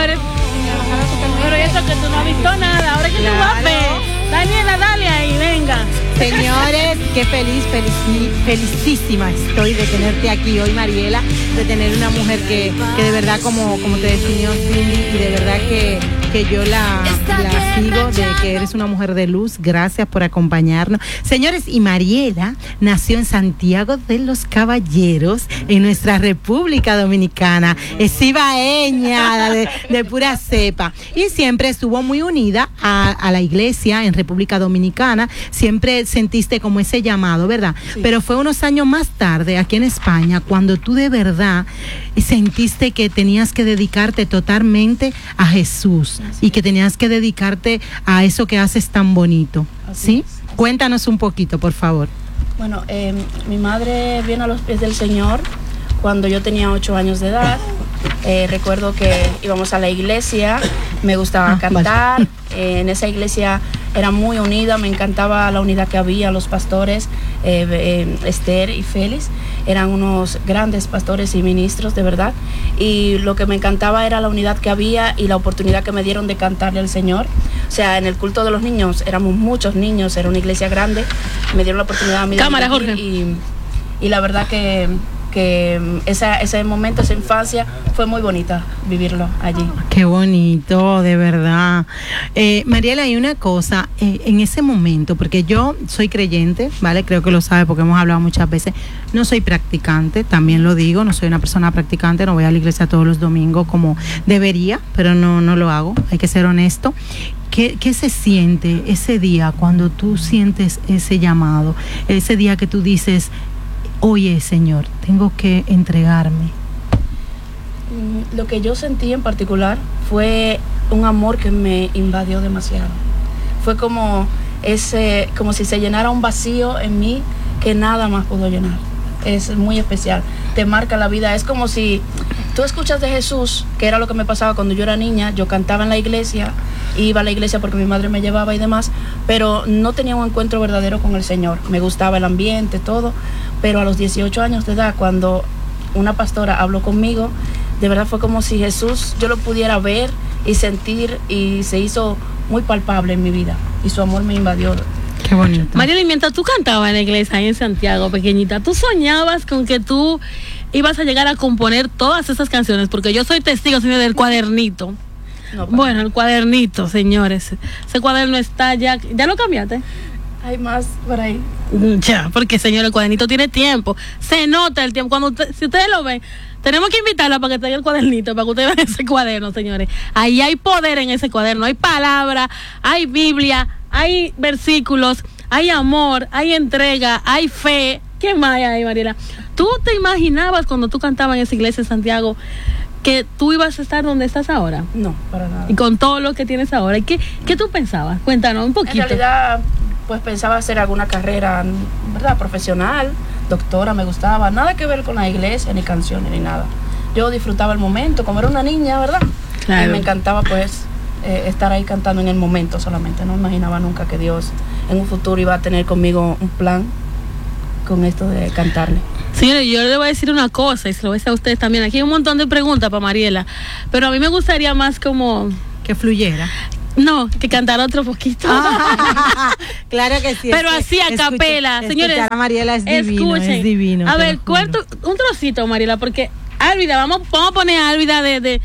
señores. Pero eso que tú no has visto nada, ahora que tú vas a ver. Daniela, dale ahí, venga. Señores, qué felicísima estoy de tenerte aquí hoy, Mariela, de tener una mujer que de verdad, como te definió Cindy, y de verdad que yo la sigo, de que eres una mujer de luz. Gracias por acompañarnos. Señores, y Mariela nació en Santiago de los Caballeros, en nuestra República Dominicana. Es ibaeña, de pura cepa. Y siempre estuvo muy unida a la iglesia en República Dominicana. Siempre sentiste como ese llamado, ¿verdad? Sí. Pero fue unos años más tarde, aquí en España, cuando tú de verdad sentiste que tenías que dedicarte totalmente a Jesús. Y que tenías que dedicarte a eso que haces tan bonito. ¿Sí? Cuéntanos un poquito, por favor. Bueno, mi madre vino a los pies del Señor cuando yo tenía 8 años de edad. Recuerdo que íbamos a la iglesia, me gustaba cantar. En esa iglesia era muy unida, me encantaba la unidad que había, los pastores, Esther y Félix, eran unos grandes pastores y ministros, de verdad. Y lo que me encantaba era la unidad que había y la oportunidad que me dieron de cantarle al Señor. O sea, en el culto de los niños, éramos muchos niños, era una iglesia grande, me dieron la oportunidad a mí de Cámara, Jorge. Y la verdad que ese momento, esa infancia fue muy bonita vivirlo allí. Qué bonito, de verdad. Mariela, hay una cosa, en ese momento, porque yo soy creyente, ¿vale? Creo que lo sabe porque hemos hablado muchas veces. No soy practicante, también lo digo, no soy una persona practicante, no voy a la iglesia todos los domingos como debería, pero no lo hago, hay que ser honesto. ¿Qué se siente ese día cuando tú sientes ese llamado? Ese día que tú dices, oye, Señor, tengo que entregarme. Lo que yo sentí en particular fue un amor que me invadió demasiado. Fue como si se llenara un vacío en mí que nada más pudo llenar. Es muy especial, te marca la vida. Es como si tú escuchas de Jesús, que era lo que me pasaba cuando yo era niña. Yo cantaba en la iglesia, iba a la iglesia porque mi madre me llevaba y demás, pero no tenía un encuentro verdadero con el Señor. Me gustaba el ambiente, todo, pero a los 18 años de edad, cuando una pastora habló conmigo, de verdad fue como si Jesús yo lo pudiera ver y sentir, y se hizo muy palpable en mi vida, y su amor me invadió. Qué bonito. Mariela, y mientras tú cantabas en la iglesia ahí en Santiago, pequeñita, ¿tú soñabas con que tú ibas a llegar a componer todas esas canciones? Porque yo soy testigo, señor, del cuadernito. No, bueno, el cuadernito, señores. Ese cuaderno está ¿ya lo cambiaste? Hay más por ahí. Ya, porque, señor, el cuadernito tiene tiempo. Se nota el tiempo. Si ustedes lo ven, tenemos que invitarla para que traiga el cuadernito, para que ustedes vean ese cuaderno, señores. Ahí hay poder en ese cuaderno. Hay palabra, hay Biblia, hay versículos, hay amor, hay entrega, hay fe. ¿Qué más hay ahí, Mariela? ¿Tú te imaginabas cuando tú cantabas en esa iglesia en Santiago que tú ibas a estar donde estás ahora? No, para nada. Y con todo lo que tienes ahora. ¿Y qué tú pensabas? Cuéntanos un poquito. En realidad, pues pensaba hacer alguna carrera, ¿verdad?, profesional, doctora, me gustaba. Nada que ver con la iglesia, ni canciones, ni nada. Yo disfrutaba el momento, como era una niña, ¿verdad? Claro. Y me encantaba, pues, estar ahí cantando en el momento solamente. No imaginaba nunca que Dios en un futuro iba a tener conmigo un plan con esto de cantarle. Señores, yo le voy a decir una cosa, y se lo voy a decir a ustedes también. Aquí hay un montón de preguntas para Mariela, pero a mí me gustaría más como que fluyera. No, que cantara otro poquito. Claro que sí. Pero así a capela. Señores, a Mariela es divino, escuchen. Es divino. A ver, un trocito, Mariela, porque Álvida, vamos a poner a Álvida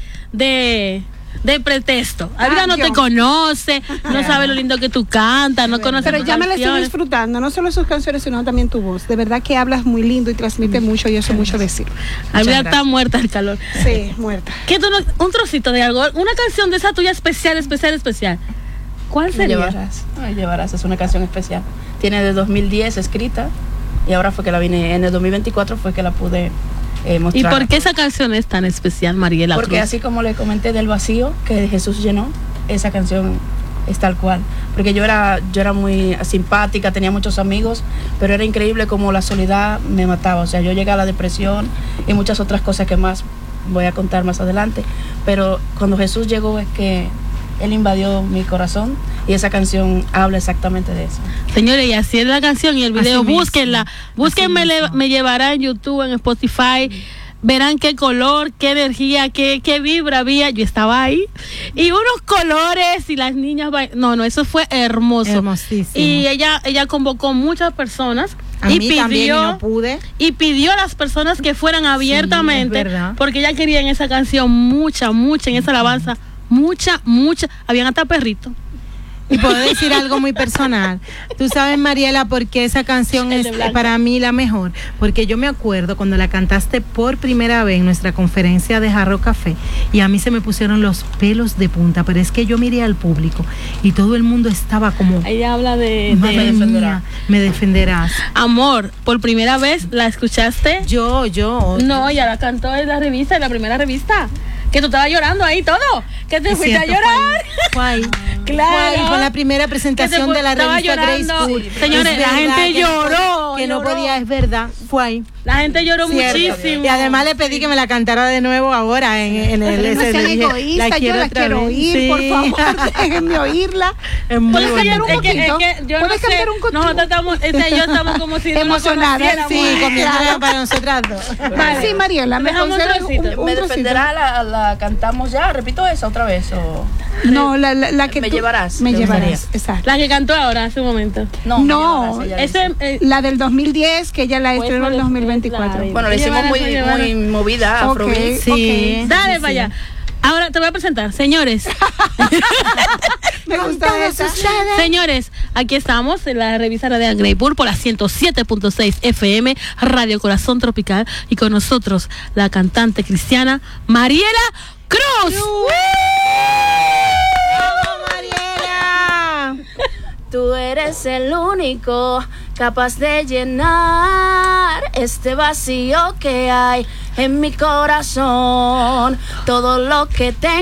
de pretexto. Álvida no te conoce, no sabe lo lindo que tú cantas, no conoce. Pero ya me la estoy disfrutando, no solo sus canciones, sino también tu voz. De verdad que hablas muy lindo y transmite mucho, y eso mucho decir. Álvida está muerta del calor. Sí, muerta. ¿Qué tú un trocito de algo, una canción de esa tuya especial? ¿Cuál sería? Me llevarás, es una canción especial. Tiene de 2010 escrita, y ahora fue que la vine, en el 2024 fue que la pude mostrar. ¿Y por qué esa canción es tan especial, Mariela? Porque Cruz, así como le comenté del vacío que Jesús llenó, esa canción es tal cual. Porque yo era muy simpática, tenía muchos amigos, pero era increíble como la soledad me mataba. O sea, yo llegué a la depresión y muchas otras cosas que más voy a contar más adelante. Pero cuando Jesús llegó es que Él invadió mi corazón, y esa canción habla exactamente de eso. Señores, y así es la canción y el video, búsquenla. Búsquenme, me llevará en YouTube, en Spotify. verán qué color, qué energía, qué vibra había. Yo estaba ahí y unos colores y las niñas no, eso fue hermoso. Hermosísimo. Y ella convocó muchas personas A mí también, y no pude. y pidió a las personas que fueran abiertamente, es verdad. porque ella quería en esa canción mucha en esa alabanza, mucha, habían hasta perritos. Y puedo decir algo muy personal. Tú sabes, Mariela, por qué esa canción El es de Blanca. para mí la mejor. Porque yo me acuerdo cuando la cantaste por primera vez en nuestra conferencia de Jarro Café, y a mí se me pusieron los pelos de punta, pero es que yo miré al público y todo el mundo estaba como, Ella habla madre mía, me defenderás. amor, por primera vez la escuchaste. Yo. No, ella la cantó en la revista, en la primera revista. Que tú estabas llorando ahí todo. Que te Es fuiste cierto, a llorar. Fue ahí. Claro. Fue ahí, fue la primera presentación de la estaba revista Grace llorando. School. Sí, señores, Es la verdad gente que no lloró, que no lloró. podía, es verdad, fue ahí. La gente lloró Cierto. muchísimo. Y además le pedí que me la cantara de nuevo ahora en el No ese, sean le dije, egoístas, yo la otra quiero vez. oír, Sí. por favor, déjenme oírla. Es muy Puedes bonita. cantar un poquito? yo no ¿Puedes sé, cantar un poquito? nosotros estamos, yo estamos como si no nos Emocionadas, conociéramos. Sí, comiéndola Claro. para nosotras dos. Vale. Sí, Mariela, me Dejamos un concedes trocito. un ¿Me trocito. defenderá la cantamos ya? ¿Repito esa otra vez? O... No, la que Me tú- llevarás, Me ¿te llevarás, gustaría? exacto. La que cantó ahora, hace un momento. No, No, me llevarás, ella dice. La del 2010, que ella la Pues estrenó en el me 2024. la- Bueno, le hicimos Me llevarás. muy movida a Ok, Afrobeat. Sí. Dale sí, para sí. allá. Ahora te voy a presentar, señores. Me gusta esa. Señores, aquí estamos en la revista Radial Greypool por la 107.6 FM, Radio Corazón Tropical, y con nosotros la cantante cristiana Mariela Cruz. ¡Vamos, Mariela! Tú eres el único capaz de llenar este vacío que hay en mi corazón. Todo lo que tengo